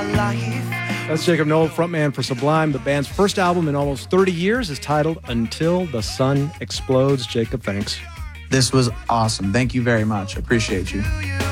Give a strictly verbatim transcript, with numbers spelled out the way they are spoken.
That's Jacob Noll, frontman for Sublime. The band's first album in almost thirty years is titled Until the Sun Explodes. Jacob, thanks. This was awesome. Thank you very much. Appreciate you.